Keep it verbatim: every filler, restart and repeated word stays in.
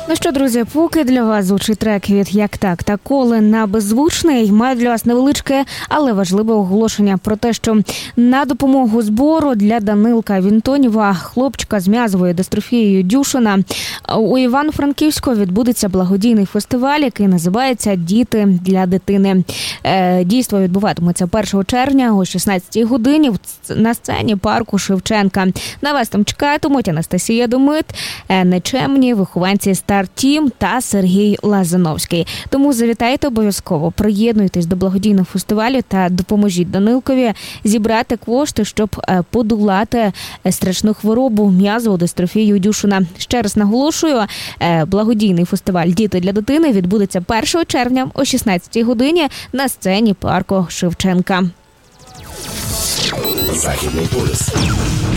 Ну що, друзі, поки для вас звучить трек від «Як так» та «Коли на беззвучний», маю для вас невеличке, але важливе оголошення про те, що на допомогу збору для Данилка Вінтонєва, хлопчика з м'язовою дистрофією Дюшена, у Івано-Франківську відбудеться благодійний фестиваль, який називається «Діти для дитини». Дійство відбуватиметься першого червня о шістнадцятій годині на сцені парку Шевченка. На вас там чекатимуть Анастасія Домит, Нечемні, вихованці «Стар Тім» та Сергій Лазановський. Тому завітайте обов'язково, приєднуйтесь до благодійного фестивалю та допоможіть Данилкові зібрати кошти, щоб подолати страшну хворобу м'язову дистрофію Дюшена. Ще раз наголошую, благодійний фестиваль «Діти для дитини» відбудеться першого червня о шістнадцятій годині на сцені парку Шевченка. Західний полюс.